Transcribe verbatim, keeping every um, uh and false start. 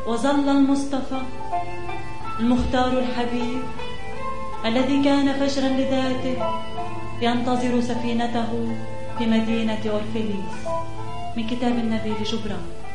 وظل المصطفى المختار الحبيب الذي كان فجرا لذاته ينتظر سفينته في مدينة أورفليس. من كتاب النبي لجبران.